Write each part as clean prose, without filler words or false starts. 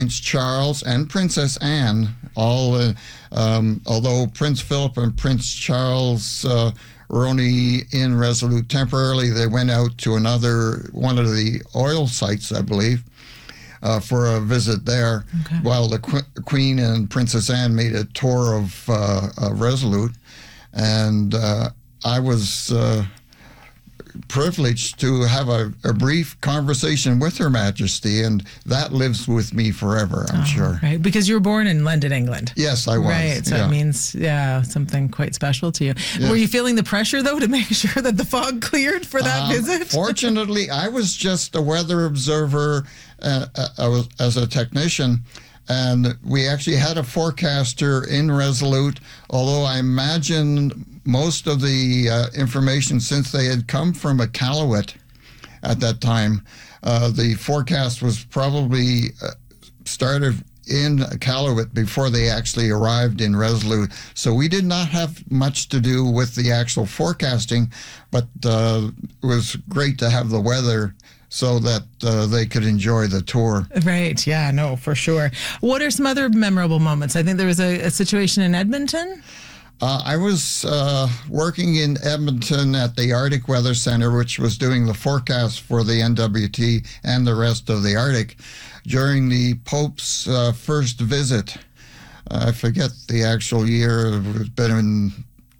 Prince Charles and Princess Anne, although Prince Philip and Prince Charles were only in Resolute temporarily, they went out to one of the oil sites, I believe, for a visit there, while the Queen and Princess Anne made a tour of Resolute. And I was privileged to have a brief conversation with Her Majesty, and that lives with me forever, I'm sure. Right, because you were born in London, England. Yes, I was. Right, so it means, something quite special to you. Yes. Were you feeling the pressure, though, to make sure that the fog cleared for that visit? Fortunately, I was just a weather observer as a technician, and we actually had a forecaster in Resolute, although I imagine most of the information, since they had come from Iqaluit at that time, the forecast was probably started in Iqaluit before they actually arrived in Resolute. So we did not have much to do with the actual forecasting, but it was great to have the weather so that they could enjoy the tour. Right, yeah, no, for sure. What are some other memorable moments? I think there was a situation in Edmonton. I was working in Edmonton at the Arctic Weather Center, which was doing the forecast for the NWT and the rest of the Arctic during the Pope's first visit. I forget the actual year. It was been in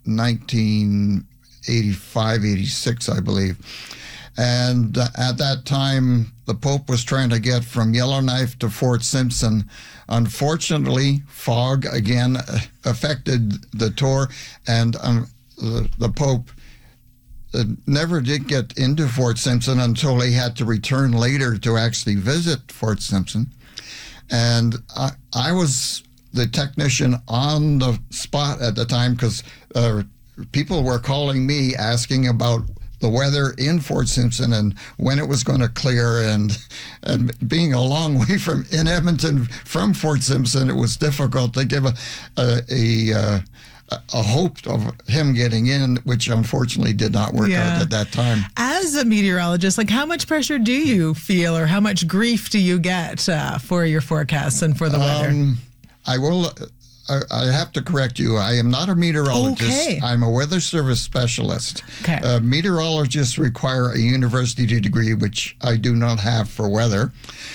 1985, 86, I believe. And at that time, the Pope was trying to get from Yellowknife to Fort Simpson. Unfortunately, fog again affected the tour, and the Pope never did get into Fort Simpson until he had to return later to actually visit Fort Simpson. And I was the technician on the spot at the time because people were calling me asking about the weather in Fort Simpson and when it was going to clear, and being a long way in Edmonton from Fort Simpson, it was difficult to give a hope of him getting in, which unfortunately did not work out at that time. As a meteorologist, how much pressure do you feel, or how much grief do you get for your forecasts and for the weather? I have to correct you. I am not a meteorologist. Okay. I'm a weather service specialist. Okay. Meteorologists require a university degree, which I do not have for weather.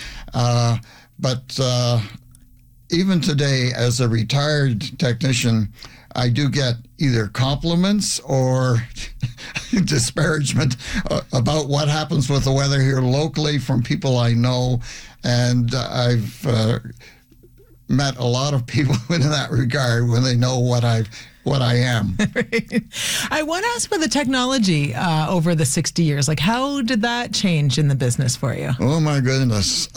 But even today, as a retired technician, I do get either compliments or disparagement about what happens with the weather here locally from people I know. And I've met a lot of people in that regard when they know what I am. Right. I want to ask about the technology over the 60 years. How did that change in the business for you? Oh, my goodness.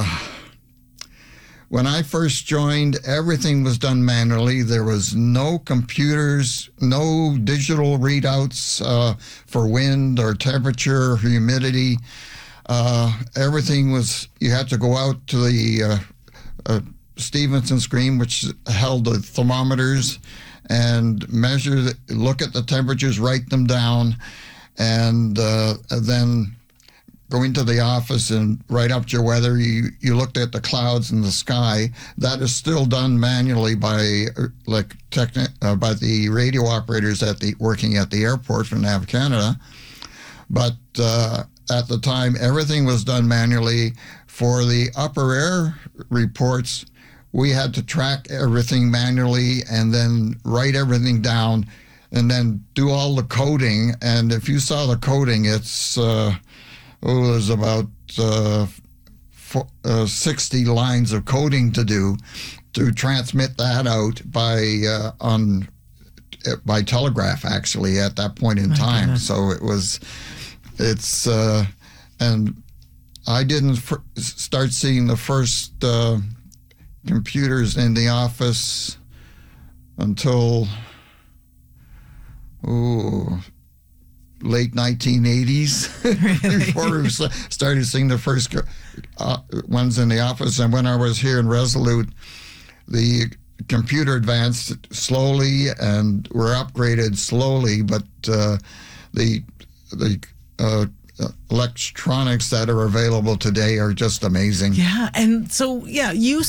When I first joined, everything was done manually. There was no computers, no digital readouts for wind or temperature or humidity. Everything was, you had to go out to the Stevenson screen, which held the thermometers, and look at the temperatures, write them down, and then go into the office and write up your weather. You looked at the clouds in the sky. That is still done manually by the radio operators working at the airport for Nav Canada. But at the time, everything was done manually. For the upper air reports, we had to track everything manually and then write everything down and then do all the coding. And if you saw the coding, it's, there's about 60 lines of coding to do to transmit that out by telegraph, actually, at that point in time. Goodness. So and I didn't start seeing the first computers in the office until late 1980s. Really? Before we started seeing the first ones in the office. And when I was here in Resolute, the computer advanced slowly and were upgraded slowly, but the electronics that are available today are just amazing. Yeah, and so, you